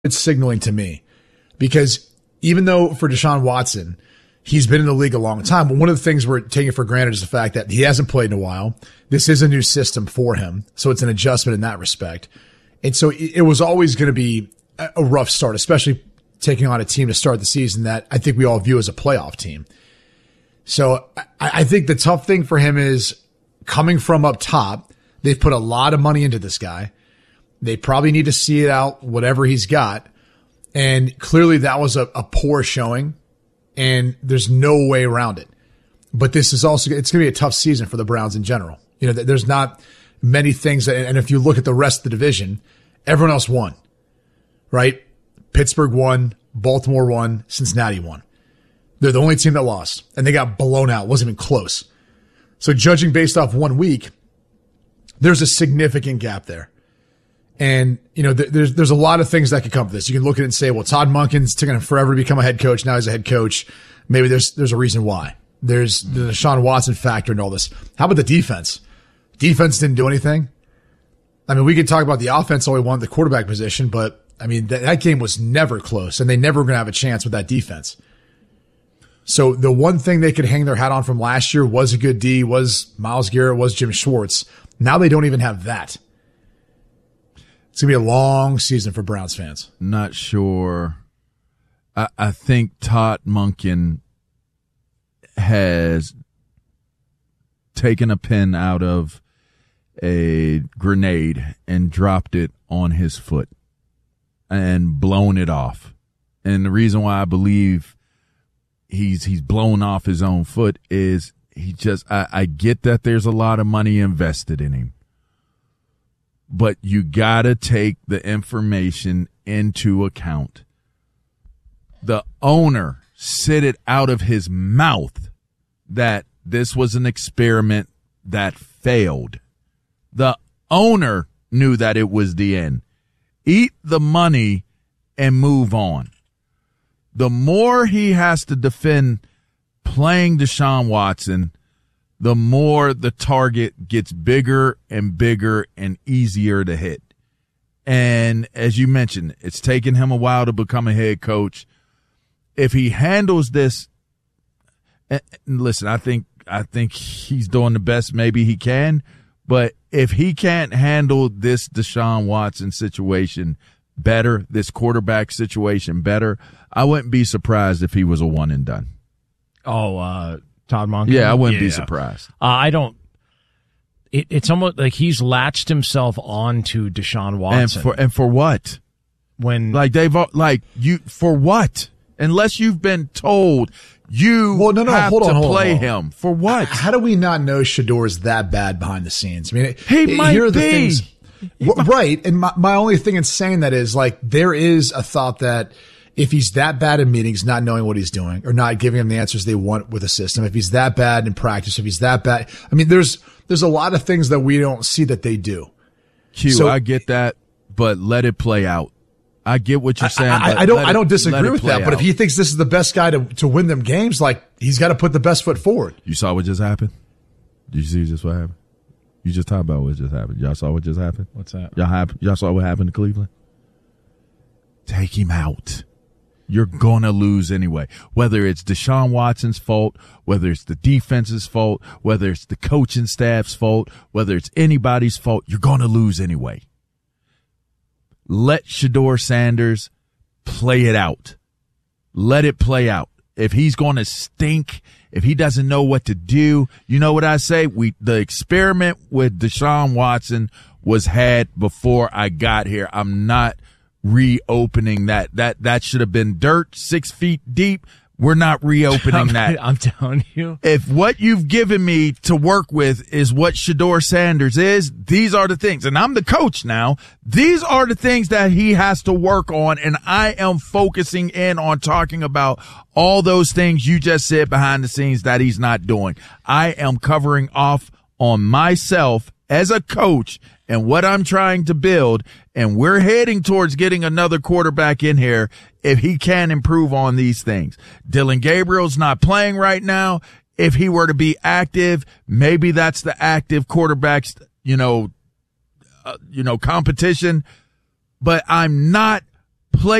it's signaling to me, because even though for Deshaun Watson, he's been in the league a long time, but one of the things we're taking for granted is the fact that he hasn't played in a while. This is a new system for him, so it's an adjustment in that respect. And so it was always going to be a rough start, especially taking on a team to start the season that I think we all view as a playoff team. So I think the tough thing for him is coming from up top. They've put a lot of money into this guy. They probably need to see it out, whatever he's got. And clearly that was a poor showing, and there's no way around it. But this is also, it's going to be a tough season for the Browns in general. You know, there's not many things that, and if you look at the rest of the division, everyone else won, right? Pittsburgh won, Baltimore won, Cincinnati won. They're the only team that lost, and they got blown out. It wasn't even close. So judging based off 1 week, there's a significant gap there. And, you know, there's a lot of things that could come from this. You can look at it and say, well, Todd Monken's taking forever to become a head coach. Now he's a head coach. Maybe there's a reason why. There's the Deshaun Watson factor and all this. How about the defense? Defense didn't do anything. I mean, we could talk about the offense, all we want, the quarterback position, but I mean, that game was never close, and they never were going to have a chance with that defense. So the one thing they could hang their hat on from last year was a good D, was Myles Garrett, was Jim Schwartz. Now they don't even have that. It's going to be a long season for Browns fans. Not sure. I think Todd Monken has taken a pin out of a grenade and dropped it on his foot and blown it off. And the reason why I believe he's blown off his own foot is I get that there's a lot of money invested in him. But you gotta take the information into account. The owner said it out of his mouth that this was an experiment that failed. The owner knew that it was the end. Eat the money and move on. The more he has to defend playing Deshaun Watson, the more the target gets bigger and bigger and easier to hit. And as you mentioned, it's taken him a while to become a head coach. If he handles this, and listen, I think he's doing the best maybe he can, but if he can't handle this Deshaun Watson situation better, this quarterback situation better, I wouldn't be surprised if he was a one and done. Todd Monken? Yeah, I wouldn't be surprised. I don't. It's almost like he's latched himself onto Deshaun Watson. And for what? When for what? Unless you've been told you have to play him. For what? How do we not know Shador's that bad behind the scenes? I mean, he might be. Right. And my only thing in saying that is, like, there is a thought that if he's that bad in meetings, not knowing what he's doing or not giving them the answers they want with a system, if he's that bad in practice, if he's that bad, I mean, there's a lot of things that we don't see that they do. I get that, but let it play out. I get what you're saying. I don't disagree with that, but if he thinks this is the best guy to win them games, like, he's got to put the best foot forward. You saw what just happened? Did you see just what happened? You just talked about what just happened. Y'all saw what just happened? What's that? Y'all saw what happened to Cleveland? Take him out. You're going to lose anyway. Whether it's Deshaun Watson's fault, whether it's the defense's fault, whether it's the coaching staff's fault, whether it's anybody's fault, you're going to lose anyway. Let Shedeur Sanders play it out. Let it play out. If he's going to stink, if he doesn't know what to do, you know what I say? The experiment with Deshaun Watson was had before I got here. I'm not reopening that. That should have been dirt 6 feet deep. We're not reopening that. I'm telling you. If what you've given me to work with is what Shedeur Sanders is, these are the things. And I'm the coach now. These are the things that he has to work on. And I am focusing in on talking about all those things you just said behind the scenes that he's not doing. I am covering off on myself as a coach and what I'm trying to build, and we're heading towards getting another quarterback in here if he can improve on these things. Dillon Gabriel's not playing right now. If he were to be active, maybe that's the active quarterback's, competition. But I'm not play